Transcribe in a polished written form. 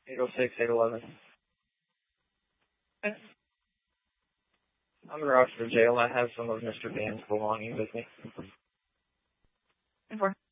806, 811. Okay. I'm in Rochester Jail. I have some of Mr. Van's belongings with me. 10-4.